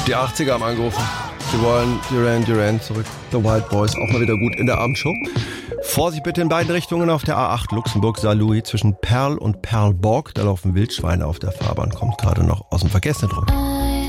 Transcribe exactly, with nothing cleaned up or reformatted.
Die achtziger haben angerufen. Sie wollen Duran Duran zurück. The Wild Boys, auch mal wieder gut in der Abendshow. Vorsicht bitte in beiden Richtungen auf der A acht Luxemburg-Saarlouis zwischen Perl und Perlborg. Da laufen Wildschweine auf der Fahrbahn. Kommt gerade noch aus dem Verkehrsnetz.